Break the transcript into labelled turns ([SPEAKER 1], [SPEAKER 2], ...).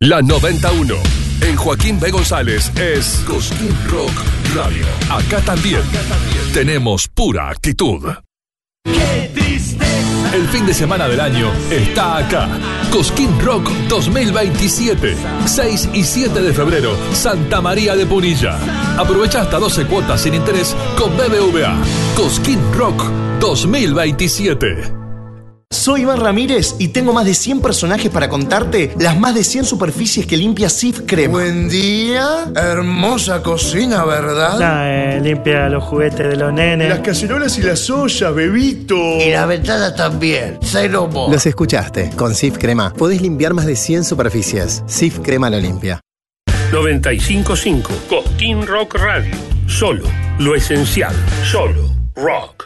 [SPEAKER 1] La 91. En Joaquín B. González es Cosquín Rock Radio. Acá también tenemos pura actitud.
[SPEAKER 2] ¡Qué tristeza!
[SPEAKER 1] El fin de semana del año está acá. Cosquín Rock 2027. 6 y 7 de febrero, Santa María de Punilla. Aprovecha hasta 12 cuotas sin interés con BBVA. Cosquín Rock 2027.
[SPEAKER 3] Soy Iván Ramírez y tengo más de 100 personajes para contarte las más de 100 superficies que limpia Cif Crema.
[SPEAKER 4] Buen día, hermosa cocina, ¿verdad?
[SPEAKER 5] Limpia los juguetes de los nenes.
[SPEAKER 4] Las cacerolas y las ollas, bebito.
[SPEAKER 6] Y las ventanas también, cero mo.
[SPEAKER 7] Los escuchaste, con Cif Crema podés limpiar más de 100 superficies. Cif Crema lo limpia.
[SPEAKER 8] 95.5 Cosquín Rock Radio. Solo lo esencial. Solo rock.